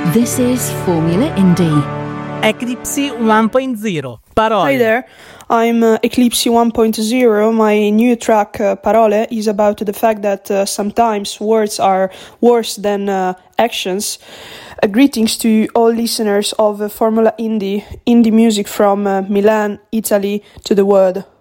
This is Formula Indie. Eclipse 1.0, Parole. Hi there, I'm Eclipse 1.0. My new track, Parole, is about the fact that sometimes words are worse than actions. Greetings to all listeners of Formula Indie music from Milan, Italy, to the world.